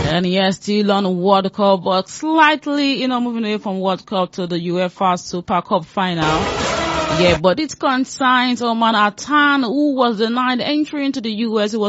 And yes, still on World Cup, but slightly, moving away from World Cup to the UEFA Super Cup final. Yeah, but it concerns Oman Atan, who was denied entry into the US. He was